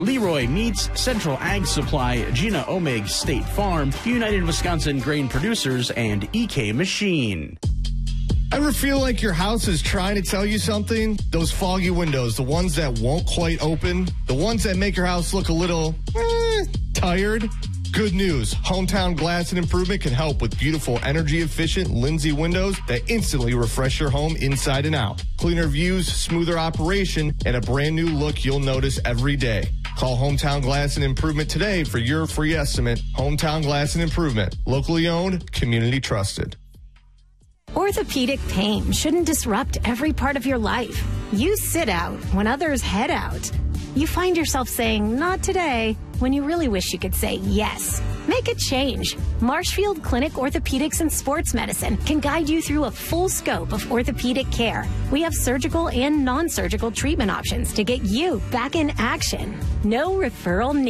Leroy Meats, Central Ag Supply, Gina Omeg State Farm, United Wisconsin Grain Producers, and EK Machine. Ever feel like your house is trying to tell you something? Those foggy windows, the ones that won't quite open, the ones that make your house look a little tired? Good news. Hometown Glass and Improvement can help with beautiful, energy-efficient Lindsay windows that instantly refresh your home inside and out. Cleaner views, smoother operation, and a brand new look you'll notice every day. Call Hometown Glass and Improvement today for your free estimate. Hometown Glass and Improvement. Locally owned, community trusted. Orthopedic pain shouldn't disrupt every part of your life. You sit out when others head out. You find yourself saying, not today, when you really wish you could say yes. Make a change. Marshfield Clinic Orthopedics and Sports Medicine can guide you through a full scope of orthopedic care. We have surgical and non-surgical treatment options to get you back in action. No referral needed.